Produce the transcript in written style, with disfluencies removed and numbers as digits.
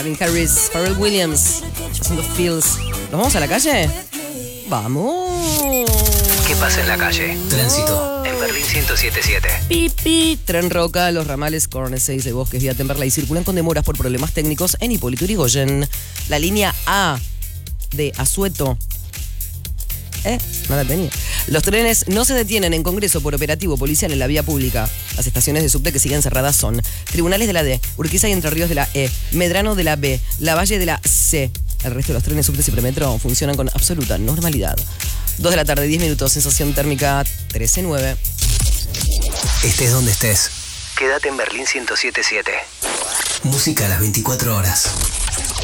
Calvin Harris, Pharrell Williams, haciendo Feels. ¿Nos vamos a la calle? ¡¡Vamos! ¿Qué pasa en la calle? Tránsito en Berlín 107.7. Pipi. Tren Roca, los ramales Corne 6 de Bosques vía Temperley circulan con demoras por problemas técnicos en Hipólito Yrigoyen. La línea A de Asueto. No la tenía. Los trenes no se detienen en Congreso por operativo policial en la vía pública. Las estaciones de subte que siguen cerradas son Tribunales de la D, Urquiza y Entre Ríos de la E, Medrano de la B, Lavalle de la C. El resto de los trenes subte y premetro funcionan con absoluta normalidad. 2 de la tarde, 10 minutos, sensación térmica 13.9. Estés donde estés, quédate en Berlín 107.7. Música a las 24 horas.